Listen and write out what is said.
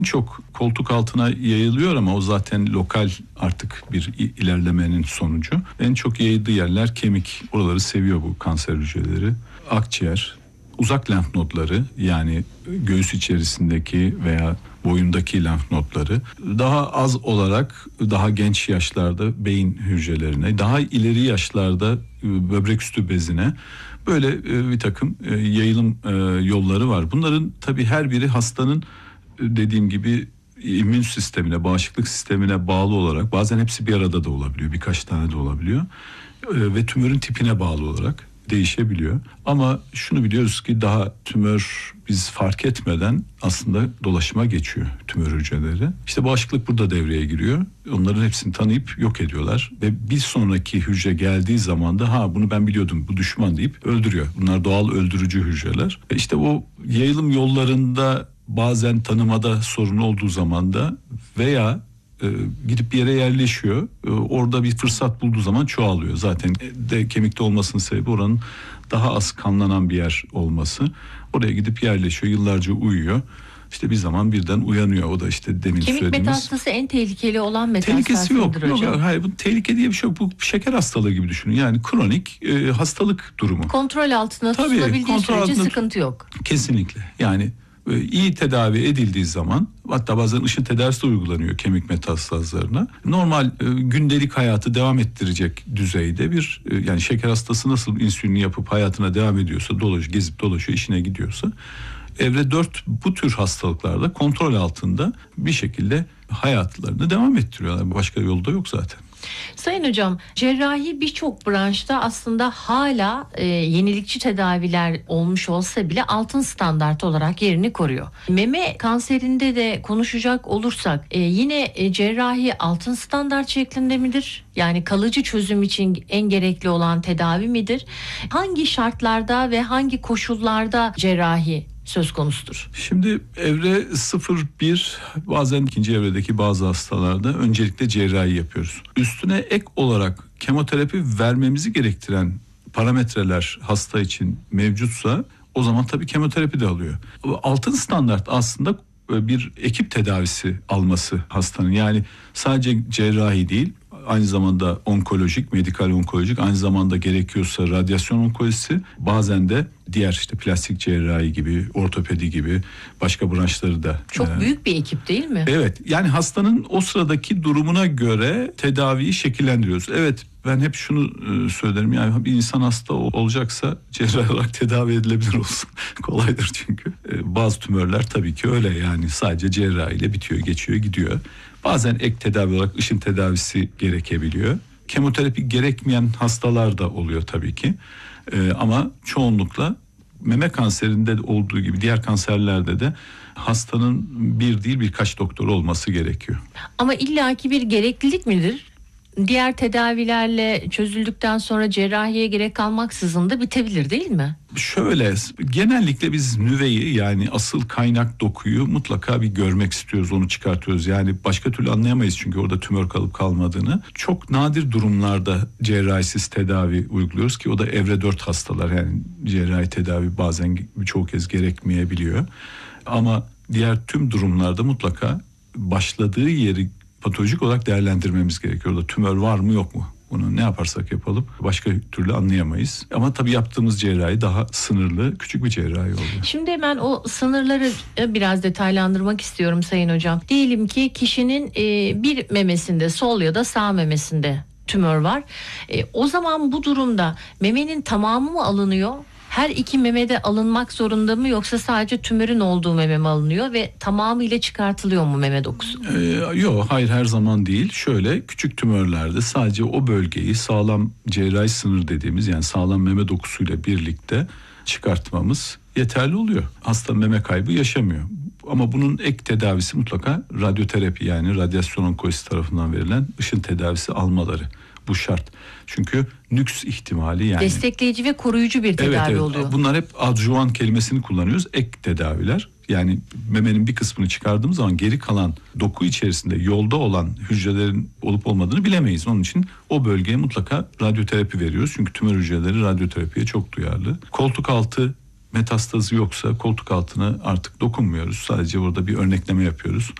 Çok koltuk altına yayılıyor ama o zaten lokal artık bir ilerlemenin sonucu. En çok yayıldığı yerler kemik. Oraları seviyor bu kanser hücreleri. Akciğer, uzak lenf nodları, yani göğüs içerisindeki veya boyundaki lenf nodları. Daha az olarak daha genç yaşlarda beyin hücrelerine, daha ileri yaşlarda böbrek üstü bezine, böyle bir takım yayılım yolları var. Bunların tabii her biri hastanın, dediğim gibi, immün sistemine, bağışıklık sistemine bağlı olarak, bazen hepsi bir arada da olabiliyor, birkaç tane de olabiliyor ve tümörün tipine bağlı olarak değişebiliyor. Ama şunu biliyoruz ki daha tümör biz fark etmeden aslında dolaşıma geçiyor, tümör hücreleri. İşte bağışıklık burada devreye giriyor. Onların hepsini tanıyıp yok ediyorlar ve bir sonraki hücre geldiği zaman da bunu ben biliyordum, bu düşman deyip öldürüyor. Bunlar doğal öldürücü hücreler. İşte o yayılım yollarında bazen tanımada sorun olduğu zaman da veya gidip bir yere yerleşiyor. Orada bir fırsat bulduğu zaman çoğalıyor. Zaten de kemikte olmasının sebebi oranın daha az kanlanan bir yer olması. Oraya gidip yerleşiyor, yıllarca uyuyor. İşte bir zaman birden uyanıyor. O da işte demin söylediğimiz. Kemik metastazı en tehlikeli olan metastaz. Tehlikesi yok. Hocam. Yok, hayır, bu tehlike diye bir şey yok. Bu şeker hastalığı gibi düşünün. Yani kronik hastalık durumu. Kontrol altında tutulabildiği sürece sıkıntı yok. Kesinlikle. Yani iyi tedavi edildiği zaman, hatta bazen ışın tedavisi de uygulanıyor kemik metastazlarına. Normal gündelik hayatı devam ettirecek düzeyde bir, yani şeker hastası nasıl insülini yapıp hayatına devam ediyorsa, gezip dolaşıyor, işine gidiyorsa, evre 4 bu tür hastalıklarda kontrol altında bir şekilde hayatlarını devam ettiriyorlar. Başka yolda yok zaten. Sayın hocam, cerrahi birçok branşta aslında hala yenilikçi tedaviler olmuş olsa bile altın standart olarak yerini koruyor. Meme kanserinde de konuşacak olursak yine cerrahi altın standart şeklinde midir? Yani kalıcı çözüm için en gerekli olan tedavi midir? Hangi şartlarda ve hangi koşullarda cerrahi söz konusudur? Şimdi evre 0-1, bazen ikinci evredeki bazı hastalarda öncelikle cerrahi yapıyoruz. Üstüne ek olarak kemoterapi vermemizi gerektiren parametreler hasta için mevcutsa o zaman tabii kemoterapi de alıyor. Altın standart aslında bir ekip tedavisi alması hastanın. Yani sadece cerrahi değil, aynı zamanda onkolojik, medikal onkolojik, aynı zamanda gerekiyorsa radyasyon onkolojisi, bazen de diğer işte plastik cerrahi gibi, ortopedi gibi başka branşları da. Çok büyük bir ekip değil mi? Evet, yani hastanın o sıradaki durumuna göre tedaviyi şekillendiriyoruz. Evet, ben hep şunu söylerim, yani bir insan hasta olacaksa cerrahi olarak tedavi edilebilir olsun. Kolaydır çünkü. Bazı tümörler tabii ki öyle, yani sadece cerrahiyle bitiyor, geçiyor, gidiyor. Bazen ek tedavi olarak ışın tedavisi gerekebiliyor. Kemoterapi gerekmeyen hastalar da oluyor tabii ki. Ama çoğunlukla meme kanserinde olduğu gibi diğer kanserlerde de hastanın bir değil birkaç doktor olması gerekiyor. Ama illaki bir gereklilik midir? Diğer tedavilerle çözüldükten sonra cerrahiye gerek kalmaksızın da bitebilir değil mi? Şöyle, genellikle biz nüveyi, yani asıl kaynak dokuyu mutlaka bir görmek istiyoruz, onu çıkartıyoruz. Yani başka türlü anlayamayız çünkü orada tümör kalıp kalmadığını. Çok nadir durumlarda cerrahisiz tedavi uyguluyoruz ki o da evre 4 hastalar, yani cerrahi tedavi bazen birçok kez gerekmeyebiliyor. Ama diğer tüm durumlarda mutlaka başladığı yeri patolojik olarak değerlendirmemiz gerekiyor. Orada tümör var mı yok mu? Bunu ne yaparsak yapalım başka türlü anlayamayız. Ama tabii yaptığımız cerrahi daha sınırlı, küçük bir cerrahi oluyor. Şimdi hemen o sınırları biraz detaylandırmak istiyorum Sayın Hocam. Diyelim ki kişinin bir memesinde, sol ya da sağ memesinde tümör var. O zaman bu durumda memenin tamamı mı alınıyor? Her iki memede alınmak zorunda mı, yoksa sadece tümörün olduğu meme mi alınıyor ve tamamıyla çıkartılıyor mu meme dokusu? Yok, hayır, her zaman değil. Şöyle, küçük tümörlerde sadece o bölgeyi sağlam cerrahi sınır dediğimiz, yani sağlam meme dokusuyla birlikte çıkartmamız yeterli oluyor. Hasta meme kaybı yaşamıyor. Ama bunun ek tedavisi mutlaka radyoterapi, yani radyasyon onkolojisi tarafından verilen ışın tedavisi almaları. Bu şart. Çünkü nüks ihtimali, yani destekleyici ve koruyucu bir tedavi oluyor. Bunlar hep adjuvan kelimesini kullanıyoruz. Ek tedaviler. Yani memenin bir kısmını çıkardığımız zaman geri kalan doku içerisinde yolda olan hücrelerin olup olmadığını bilemeyiz. Onun için o bölgeye mutlaka radyoterapi veriyoruz. Çünkü tümör hücreleri radyoterapiye çok duyarlı. Koltuk altı metastazı yoksa koltuk altına artık dokunmuyoruz. Sadece burada bir örnekleme yapıyoruz.